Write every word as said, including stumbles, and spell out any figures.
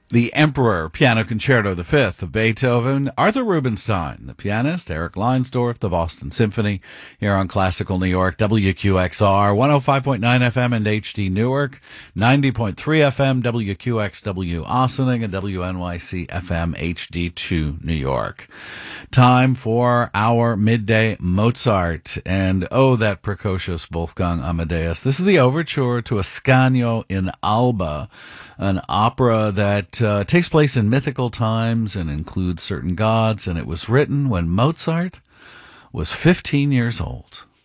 The Emperor Piano Concerto the Fifth of Beethoven, Arthur Rubinstein, the pianist, Eric Leinsdorf, the Boston Symphony, here on Classical New York, W Q X R, one oh five point nine F M and H D Newark, ninety point three F M, W Q X W Ossining, and W N Y C F M H D two New York. Time for our midday Mozart, and oh, that precocious Wolfgang Amadeus. This is the overture to Ascanio in Alba, an opera that uh, takes place in mythical times and includes certain gods, and it was written when Mozart was fifteen years old.